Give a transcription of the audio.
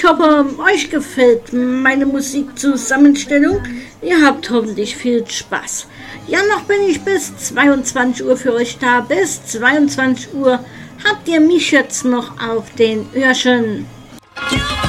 Ich hoffe, euch gefällt meine Musikzusammenstellung. Ihr habt hoffentlich viel Spaß. Ja, noch bin ich bis 22 Uhr für euch da. Bis 22 Uhr habt ihr mich jetzt noch auf den Öhrchen.